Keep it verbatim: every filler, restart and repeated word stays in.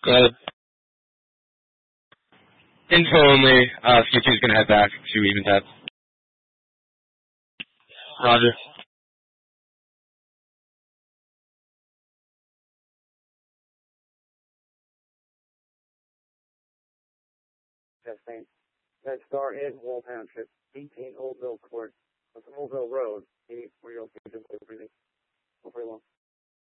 Uh, info only. Uh, Q two's gonna head back to Eventide. Roger. Testing. That star is Wall Township, eighteen Oldville Court. That's Oldville Road, eighty-four-year-old patient, breathing. Hopefully long.